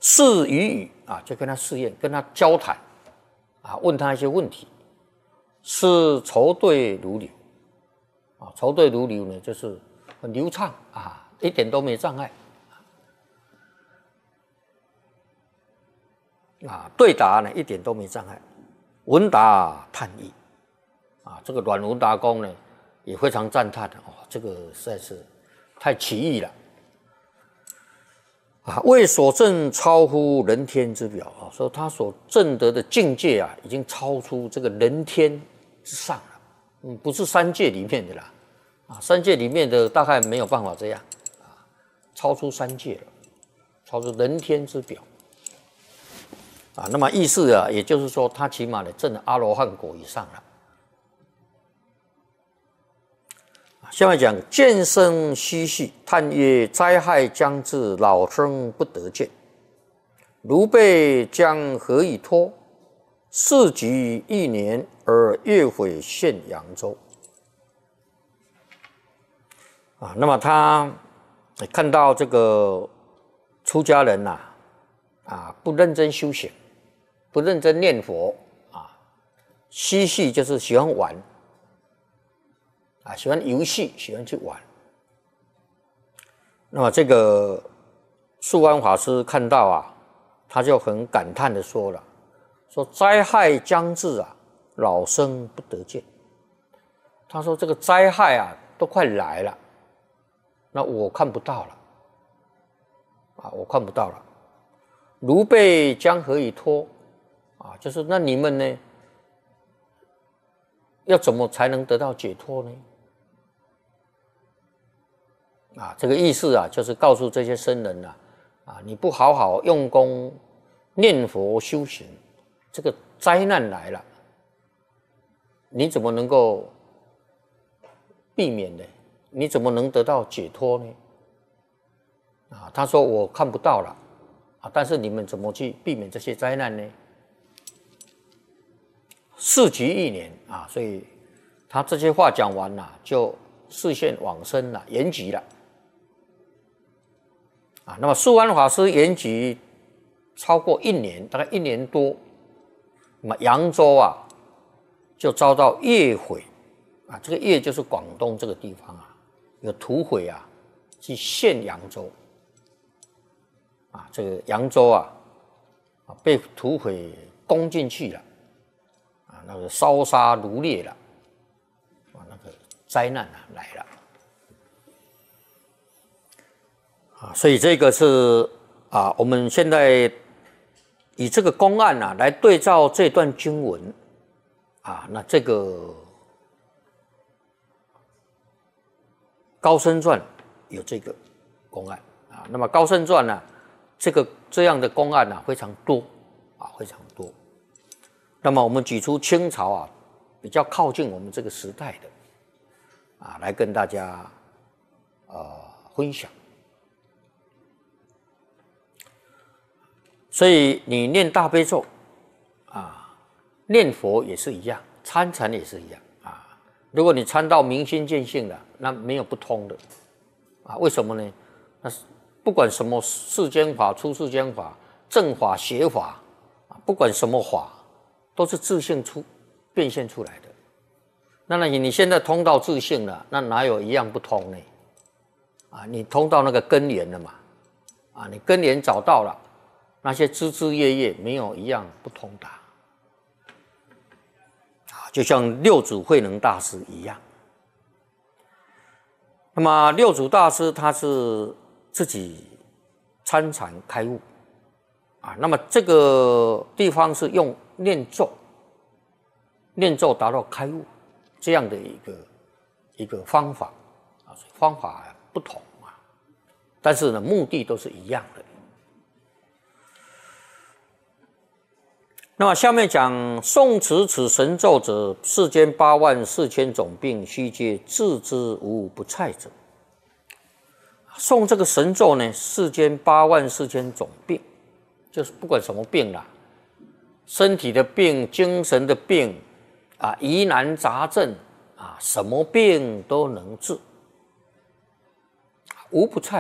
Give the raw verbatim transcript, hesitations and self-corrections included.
试语语啊，就跟他试验，跟他交谈啊，问他一些问题，是筹对如流啊，筹对如流呢，就是很流畅啊，一点都没障碍啊，对答呢一点都没障碍，闻答叹意啊，这个阮文达公呢也非常赞叹哦，这个实在是太奇异了。啊，为所证超乎人天之表啊，说他所证得的境界啊，已经超出这个人天之上了，嗯，不是三界里面的啦，啊，三界里面的大概没有办法这样，啊，超出三界了，超出人天之表，啊，那么意思啊，也就是说，他起码呢证了阿罗汉果以上了。下面讲见生嬉戏，叹曰：灾害将至，老生不得见。如辈将何以托？事及一年，而月毁现扬州。啊，那么他看到这个出家人呐、啊，啊，不认真修行，不认真念佛啊，嬉戏就是喜欢玩。啊，喜欢游戏，喜欢去玩。那么这个素安法师看到啊，他就很感叹的说了：“说灾害将至啊，老生不得见。”他说这个灾害啊，都快来了，那我看不到了，啊，我看不到了。如辈将何以托？啊，就是那你们呢，要怎么才能得到解脱呢？啊，这个意思啊，就是告诉这些僧人啊，啊，你不好好用功念佛修行，这个灾难来了，你怎么能够避免呢？你怎么能得到解脱呢？啊，他说我看不到了，啊，但是你们怎么去避免这些灾难呢？事及一年啊，所以他这些话讲完了，就视线往生了，延吉了。啊，那么素安法师延吉超过一年，大概一年多，那么扬州啊就遭到业毁啊，这个业就是广东这个地方啊，有土匪啊去陷扬州啊，这个扬州啊啊被土匪攻进去了啊，那个烧杀掳掠了啊，那个灾难啊来了。啊，所以这个是啊，我们现在以这个公案啊来对照这段经文啊，那这个高僧传有这个公案啊，那么高僧传呢，这个这样的公案呢、啊、非常多啊，非常多。那么我们举出清朝啊比较靠近我们这个时代的啊，来跟大家呃分享。所以你念大悲咒啊，念佛也是一样，参禅也是一样啊。如果你参到明心见性了，那没有不通的啊。为什么呢？那不管什么世间法、出世间法、正法、邪法啊，不管什么法，都是自性出变现出来的。那那你现在通到自性了，那哪有一样不通呢？啊，你通到那个根源了嘛？啊，你根源找到了。那些枝枝叶叶没有一样不通达啊，就像六祖慧能大师一样。那么六祖大师他是自己参禅开悟啊，那么这个地方是用念咒，念咒达到开悟这样的一个一个方法啊，方法不同啊，但是呢目的都是一样的。那么下面讲诵持此神咒者，世间八万四千种病，须皆治之无不蔡者。诵这个神咒呢，世间八万四千种病，就是不管什么病啦，身体的病、精神的病啊、疑难杂症啊，什么病都能治，无不蔡。